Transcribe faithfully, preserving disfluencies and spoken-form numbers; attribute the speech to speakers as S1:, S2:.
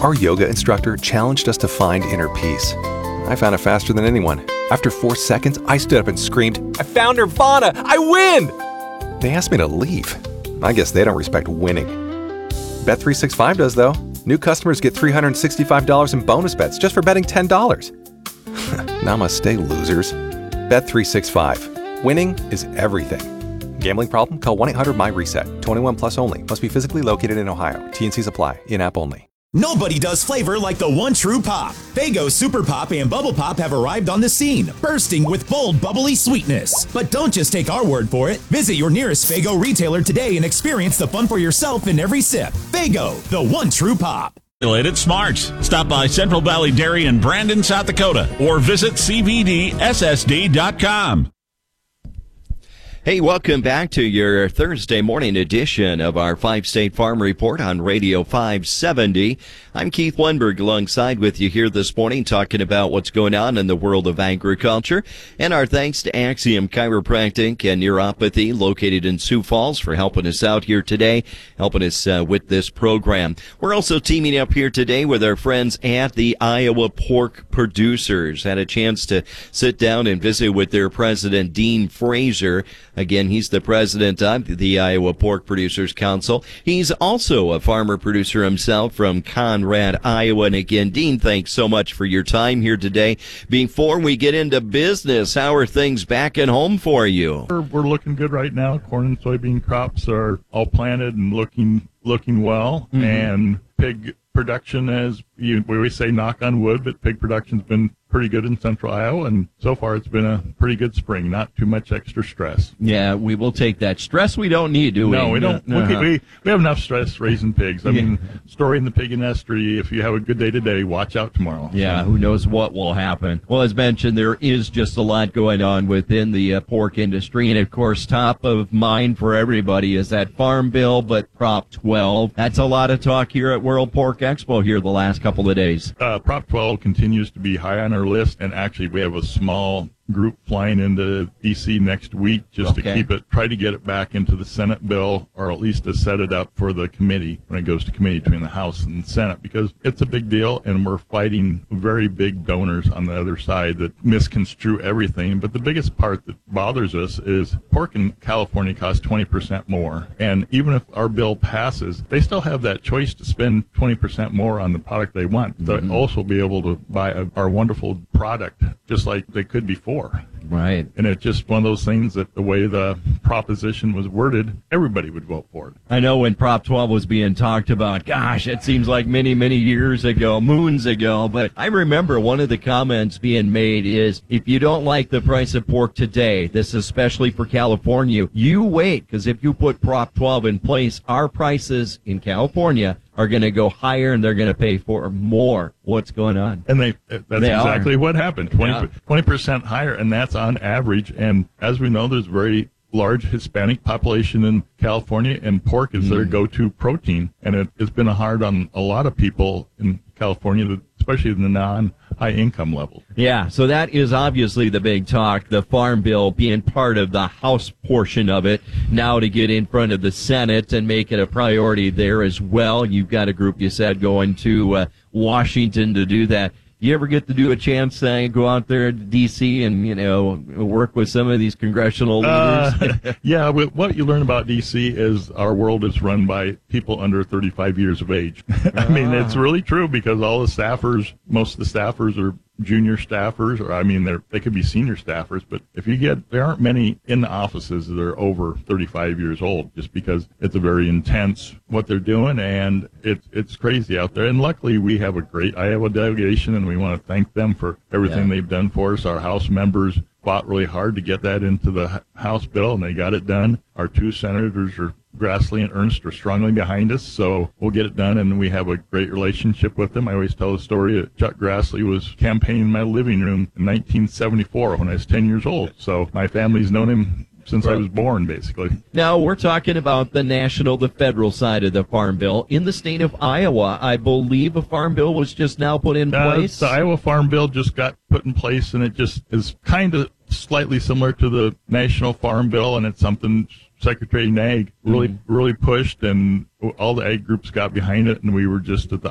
S1: Our yoga instructor challenged us to find inner peace. I found it faster than anyone. After four seconds, I stood up and screamed, "I found Nirvana! I win!" They asked me to leave. I guess they don't respect winning. Bet three sixty-five does, though. New customers get three hundred sixty-five dollars in bonus bets just for betting ten dollars. Namaste, losers. Bet three sixty-five. Winning is everything. Gambling problem? Call one eight hundred my reset. twenty-one plus only. Must be physically located in Ohio. T and Cs apply. In-app only.
S2: Nobody does flavor like the one true pop. Faygo Super Pop and Bubble Pop have arrived on the scene, bursting with bold, bubbly sweetness. But don't just take our word for it. Visit your nearest Faygo retailer today and experience the fun for yourself in every sip. Faygo, the one true pop.
S3: At Smarts. Stop by Central Valley Dairy in Brandon, South Dakota, or visit c v d s s d dot com.
S4: Hey, welcome back to your Thursday morning edition of our Five-State Farm Report on Radio five seventy. I'm Keith Lundberg alongside with you here this morning talking about what's going on in the world of agriculture. And our thanks to Axiom Chiropractic and Neuropathy located in Sioux Falls for helping us out here today, helping us uh, with this program. We're also teaming up here today with our friends at the Iowa Pork Producers. Had a chance to sit down and visit with their president, Dean Fraser. Again, he's the president of the Iowa Pork Producers Council. He's also a farmer producer himself from Conrad, Iowa. And again, Dean, thanks so much for your time here today. Before we get into business, how are things back at home for you?
S5: We're, we're looking good right now. Corn and soybean crops are all planted and looking looking well. Mm-hmm. And pig production, as you, we always say, knock on wood, but pig production's been pretty good in central Iowa, and so far it's been a pretty good spring. Not too much extra stress.
S6: Yeah, we will take that. Stress we don't need, do we?
S5: No, we don't. Uh-huh. we, we, we have enough stress raising pigs. I
S6: Yeah.
S5: mean, story in the pig industry, if you have a good day today, watch out tomorrow.
S6: Yeah, who knows what will happen. Well, as mentioned, there is just a lot going on within the uh, pork industry, and of course, top of mind for everybody is that Farm Bill, but Prop twelve. That's a lot of talk here at World Pork Expo here the last couple of days.
S5: Uh, Prop twelve continues to be high on our list, and actually we have a small group flying into D C next week just
S6: Okay.
S5: to keep it, try to get it back into the Senate bill, or at least to set it up for the committee when it goes to committee between the House and the Senate, because it's a big deal, and we're fighting very big donors on the other side that misconstrue everything. But the biggest part that bothers us is pork in California costs twenty percent more, and even if our bill passes, they still have that choice to spend twenty percent more on the product they want.
S6: Mm-hmm.
S5: They'll also be able to buy a, our wonderful product just like they could before.
S6: Right.
S5: And it's just one of those things that the way the proposition was worded, everybody would vote for it.
S6: I know when Prop twelve was being talked about, gosh, it seems like many, many years ago, moons ago, but I remember one of the comments being made is, if you don't like the price of pork today, this is especially for California, you wait, because if you put Prop twelve in place, our prices in California are going to go higher and they're going to pay for more. What's going on?
S5: And they that's
S6: They
S5: exactly
S6: are.
S5: what happened, twenty percent higher, and that's on average. And as we know, there's very large Hispanic population in California, and pork is their
S6: Mm.
S5: go-to protein. And it, it's been hard on a lot of people in California, especially in the non-high income level.
S6: Yeah, so that is obviously the big talk, the Farm Bill being part of the House portion of it, now to get in front of the Senate and make it a priority there as well. You've got a group, you said, going to uh, Washington to do that. You ever get to do a chance uh, go out there to D C and, you know, work with some of these congressional leaders?
S5: Uh, yeah, what you learn about D C is our world is run by people under thirty-five years of age. I mean, it's really true, because all the staffers, most of the staffers are junior staffers, or I mean, they're, they could be senior staffers, but if you get, there aren't many in the offices that are over thirty-five years old, just because it's a very intense what they're doing, and it's it's crazy out there. And luckily, we have a great Iowa delegation, and we want to thank them for everything
S6: Yeah.
S5: they've done for us. Our House members fought really hard to get that into the House bill, and they got it done. Our two senators are Grassley and Ernst are strongly behind us, so we'll get it done, and we have a great relationship with them. I always tell the story that Chuck Grassley was campaigning in my living room in nineteen seventy-four when I was ten years old, so my family's known him since I was born, basically.
S6: Now, we're talking about the national, the federal side of the Farm Bill. In the state of Iowa, I believe a Farm Bill was just now put in
S5: Uh,
S6: place.
S5: the Iowa Farm Bill just got put in place, and it just is kind of slightly similar to the National Farm Bill, and it's something Secretary Nag really,
S6: Mm-hmm.
S5: really pushed, and all the ag groups got behind it, and we were just at the